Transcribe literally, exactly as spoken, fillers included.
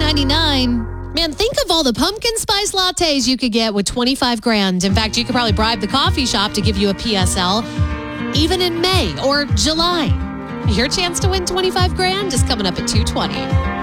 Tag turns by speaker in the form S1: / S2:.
S1: ninety-nine. Man, think of all the pumpkin spice lattes you could get with twenty-five grand. In fact, you could probably bribe the coffee shop to give you a P S L, even in May or July. Your chance to win twenty-five grand is coming up at two twenty.